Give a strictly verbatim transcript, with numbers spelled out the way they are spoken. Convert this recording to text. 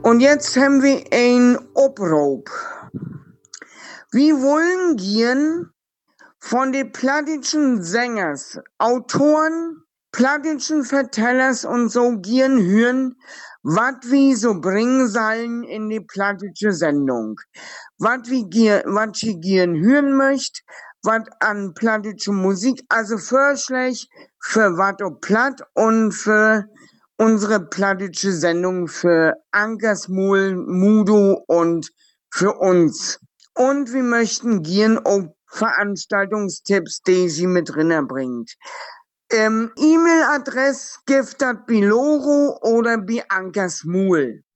Und jetzt haben wir ein Oprob. Wir wollen gern von den plattischen Sängers, Autoren, plattischen Vertellers und so gern hören, was wir so bringen sollen in die plattische Sendung. Was wir gier, wat ihr gern hören möcht, was an plattische Musik, also Vorschläge für wat ob platt und für unsere plattische Sendung für Ankersmul, Mudo und für uns. Und wir möchten gern auch Veranstaltungstipps, die sie mit bringt. Ähm, E-Mail-Adresse giftat biloro oder bi Ankersmul.